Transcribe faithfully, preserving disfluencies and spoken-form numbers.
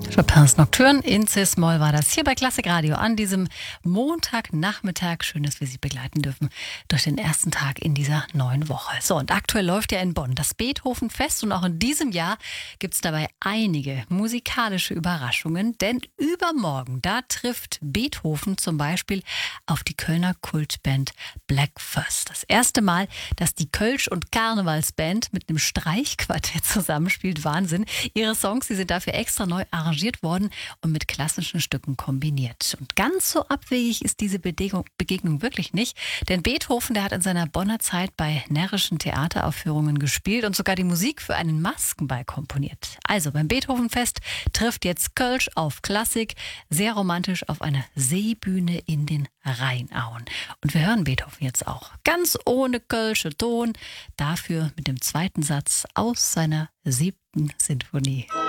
Chopins Nocturne in C-Moll war das hier bei Klassik Radio an diesem Montagnachmittag. Schön, dass wir Sie begleiten dürfen durch den ersten Tag in dieser neuen Woche. So, und aktuell läuft ja in Bonn das Beethoven-Fest und auch in diesem Jahr gibt es dabei einige musikalische Überraschungen, denn übermorgen, da trifft Beethoven zum Beispiel auf die Kölner Kultband Black Fuss. Das erste Mal, dass die Kölsch- und Karnevalsband mit einem Streichquartett zusammenspielt. Wahnsinn. Ihre Songs, die sind dafür extra neu arrangiert worden und mit klassischen Stücken kombiniert. Und ganz so abwegig ist diese Bedeckung, Begegnung wirklich nicht, denn Beethoven, der hat in seiner Bonner Zeit bei närrischen Theateraufführungen gespielt und sogar die Musik für einen Maskenball komponiert. Also beim Beethovenfest trifft jetzt Kölsch auf Klassik, sehr romantisch auf einer Seebühne in den Rheinauen. Und wir hören Beethoven jetzt auch ganz ohne Kölsche Ton, dafür mit dem zweiten Satz aus seiner siebten Sinfonie.